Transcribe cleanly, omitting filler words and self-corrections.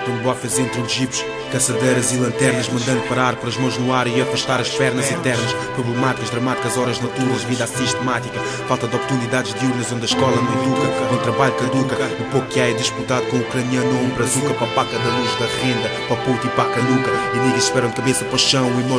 Bofes entre jipes, caçadeiras e lanternas, mandando parar para as mãos no ar e afastar as pernas eternas. Problemáticas, dramáticas, horas noturnas, vida sistemática, falta de oportunidades diurnas onde a escola não educa, onde o trabalho caduca. O pouco que há é disputado com o ucraniano ou um brazuca, papaca da luz da renda, para o puto e para a canuca. E niggas esperam de cabeça para o chão,